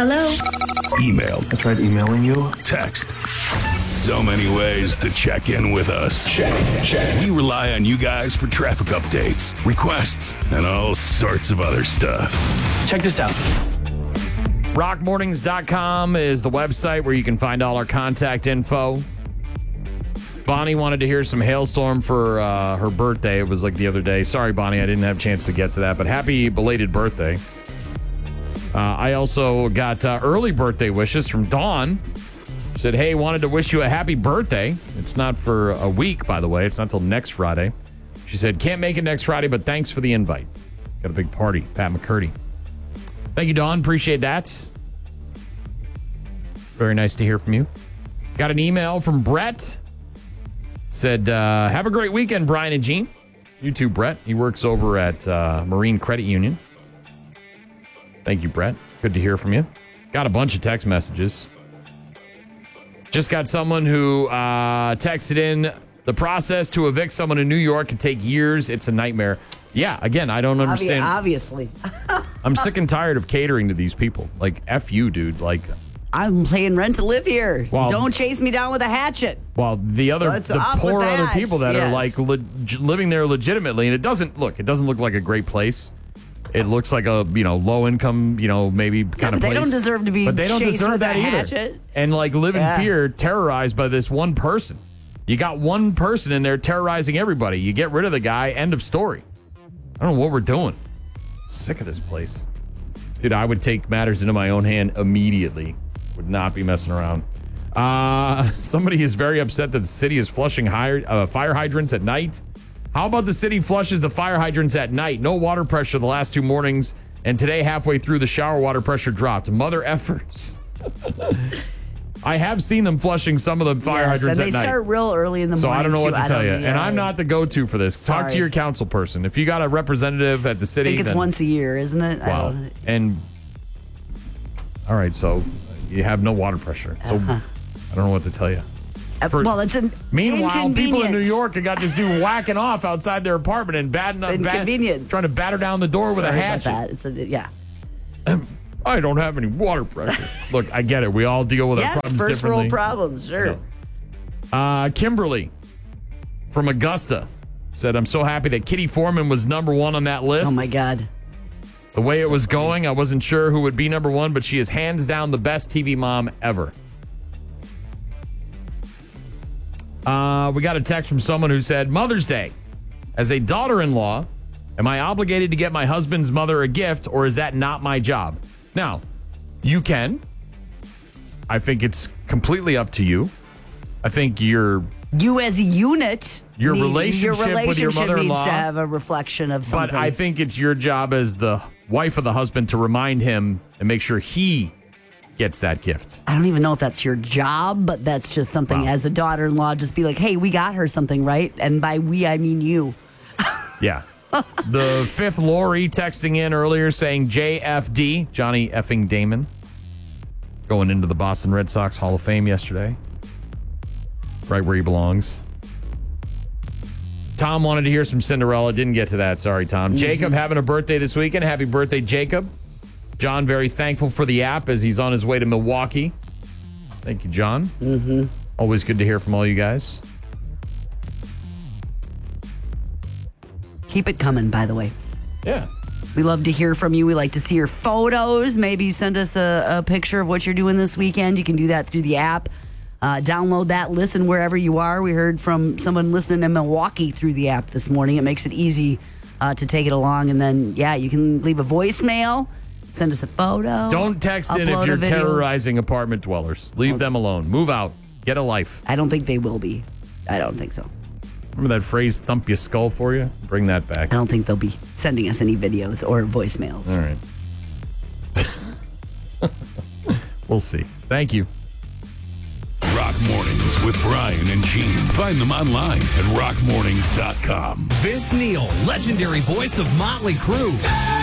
Hello? Email. I tried emailing you. Text. So many ways to check in with us. Check. We rely on you guys for traffic updates, requests, and all sorts of other stuff. Check this out. Rockmornings.com is the website where you can find all our contact info. Bonnie wanted to hear some Hailstorm for her birthday. It was like the other day. Sorry, Bonnie, I didn't have a chance to get to that, but happy belated birthday. I also got early birthday wishes from Dawn. She said, hey, wanted to wish you a happy birthday. It's not for a week, by the way. It's not till next Friday. She said, can't make it next Friday, but thanks for the invite. Got a big party. Pat McCurdy. Thank you, Dawn. Appreciate that. Very nice to hear from you. Got an email from Brett. Said, have a great weekend, Brian and Gene. You too, Brett. He works over at Marine Credit Union. Thank you, Brett. Good to hear from you. Got a bunch of text messages. Just got someone who texted in, the process to evict someone in New York can take years. It's a nightmare. Yeah, again, I don't understand. Obviously. I'm sick and tired of catering to these people. Like, F you, dude. Like, I'm paying rent to live here. Well, don't chase me down with a hatchet. Well, the poor other people that yes. are like living there legitimately, and it doesn't look like a great place. It looks like a low income, maybe kind of place. They don't deserve to be. But they don't chased deserve with that a either. Hatchet. And like live in fear, terrorized by this one person. You got one person in there terrorizing everybody. You get rid of the guy. End of story. I don't know what we're doing. Sick of this place, dude. I would take matters into my own hand immediately. Would not be messing around. Somebody is very upset that the city is flushing fire hydrants at night. How about the city flushes the fire hydrants at night? No water pressure the last 2 mornings, and today halfway through the shower water pressure dropped. Mother effers. I have seen them flushing some of the fire hydrants at night. And they start real early in the morning. So I don't know what to tell you. And I'm not the go-to for this. Sorry. Talk to your council person. If you got a representative at the city. I think it's once a year, isn't it? Wow. All right, so you have no water pressure. So I don't know what to tell you. Well, it's an Meanwhile, people in New York have got this dude whacking off outside their apartment and trying to batter down the door with a hatchet. I don't have any water pressure. Look, I get it. We all deal with our problems differently. First world problems, sure. Kimberly from Augusta said, I'm so happy that Kitty Foreman was number one on that list. Oh, my God. The way it was going, I wasn't sure who would be number one, but she is hands down the best TV mom ever. We got a text from someone who said, Mother's Day. As a daughter-in-law, am I obligated to get my husband's mother a gift, or is that not my job? Now, you can. I think it's completely up to you. I think you as a unit, your relationship with your mother-in-law needs to have a reflection of something. But I think it's your job as the wife of the husband to remind him and make sure he gets that gift. I don't even know if that's your job, but that's just something as a daughter-in-law, just be like, hey, we got her something, right? And by we, I mean you. Yeah. The fifth Lori texting in earlier saying JFD, Johnny effing Damon, going into the Boston Red Sox Hall of Fame yesterday. Right where he belongs. Tom wanted to hear some Cinderella. Didn't get to that. Sorry, Tom. Jacob having a birthday this weekend. Happy birthday, Jacob. John, very thankful for the app as he's on his way to Milwaukee. Thank you, John. Always good to hear from all you guys. Keep it coming, by the way. Yeah. We love to hear from you. We like to see your photos. Maybe send us a picture of what you're doing this weekend. You can do that through the app. Download that. Listen wherever you are. We heard from someone listening in Milwaukee through the app this morning. It makes it easy to take it along. And then, you can leave a voicemail. Send us a photo. Don't text in if you're terrorizing apartment dwellers. Leave them alone. Move out. Get a life. I don't think they will be. I don't think so. Remember that phrase, thump your skull for you? Bring that back. I don't think they'll be sending us any videos or voicemails. All right. We'll see. Thank you. Rock Mornings with Brian and Gene. Find them online at rockmornings.com. Vince Neil, legendary voice of Motley Crue.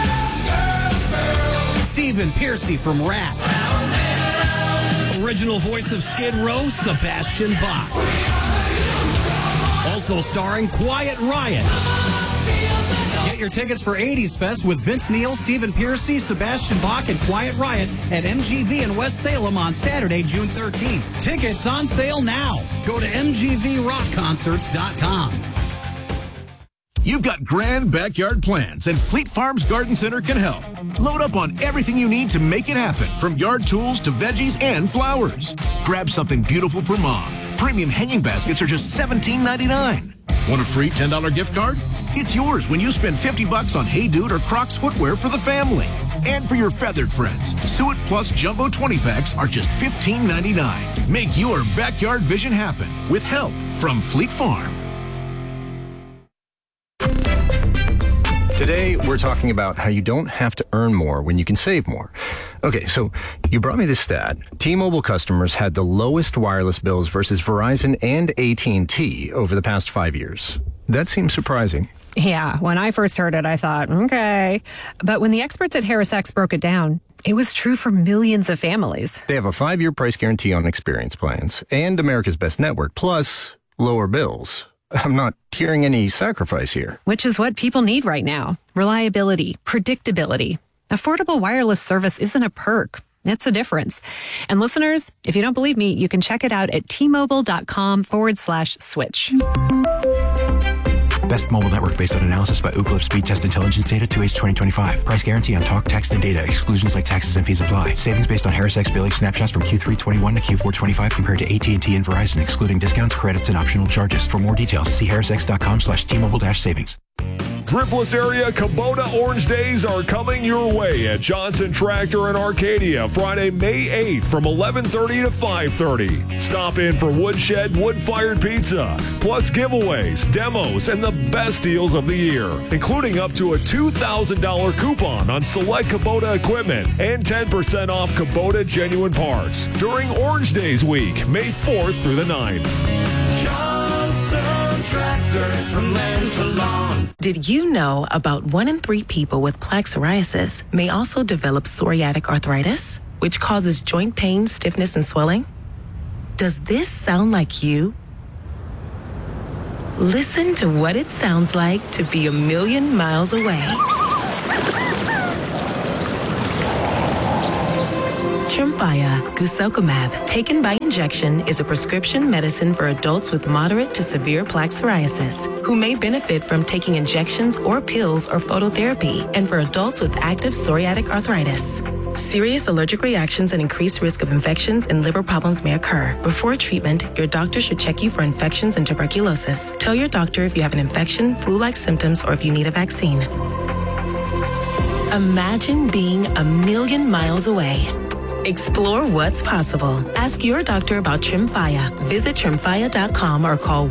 Stephen Pearcy from Rat. Original voice of Skid Row, Sebastian Bach. Also starring Quiet Riot. Get Get your tickets for 80s Fest with Vince Neil, Stephen Piercy, Sebastian Bach, and Quiet Riot at MGV in West Salem on Saturday, June 13th. Tickets on sale now. Go to mgvrockconcerts.com. You've got grand backyard plans, and Fleet Farms Garden Center can help. Load up on everything you need to make it happen, from yard tools to veggies and flowers. Grab something beautiful for mom. Premium hanging baskets are just $17.99. Want a free $10 gift card? It's yours when you spend $50 on Hey Dude or Crocs footwear for the family. And for your feathered friends, Suet Plus Jumbo 20-packs are just $15.99. Make your backyard vision happen with help from Fleet Farm. Today, we're talking about how you don't have to earn more when you can save more. Okay, so you brought me this stat. T-Mobile customers had the lowest wireless bills versus Verizon and AT&T over the past 5 years. That seems surprising. Yeah, when I first heard it, I thought, okay. But when the experts at HarrisX broke it down, it was true for millions of families. They have a 5-year price guarantee on experience plans and America's Best Network, plus lower bills. I'm not hearing any sacrifice here. Which is what people need right now. Reliability, predictability. Affordable wireless service isn't a perk. It's a difference. And listeners, if you don't believe me, you can check it out at tmobile.com/switch. Best mobile network based on analysis by Ookla Speed Test Intelligence data 2H 2025. Price guarantee on talk, text, and data. Exclusions like taxes and fees apply. Savings based on HarrisX billing snapshots from Q3 21 to Q4 25 compared to AT&T and Verizon, excluding discounts, credits, and optional charges. For more details, see harrisx.com/T-Mobile-savings. Thriftless area Kubota Orange Days are coming your way at Johnson Tractor in Arcadia Friday, May 8th from 11:30 to 5:30. Stop in for woodshed wood-fired pizza, plus giveaways, demos, and the best deals of the year, including up to a $2,000 coupon on select Kubota equipment and 10% off Kubota genuine parts during Orange Days week, May 4th through the 9th. Johnson Tractor from land to lawn. Did you know about 1 in 3 people with plaque psoriasis may also develop psoriatic arthritis, which causes joint pain, stiffness, and swelling? Does this sound like you? Listen to what it sounds like to be a million miles away. Tremfya guselkumab, taken by injection, is a prescription medicine for adults with moderate to severe plaque psoriasis who may benefit from taking injections or pills or phototherapy, and for adults with active psoriatic arthritis. Serious allergic reactions and increased risk of infections and liver problems may occur. Before treatment, your doctor should check you for infections and tuberculosis. Tell your doctor if you have an infection, flu-like symptoms, or if you need a vaccine. Imagine being a million miles away. Explore what's possible. Ask your doctor about Tremfya. Visit Tremfya.com or call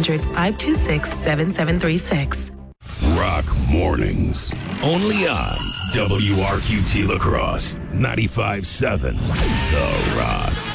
1-800-526-7736. Rock Mornings. Only on WRQT La Crosse 95.7 The Rock.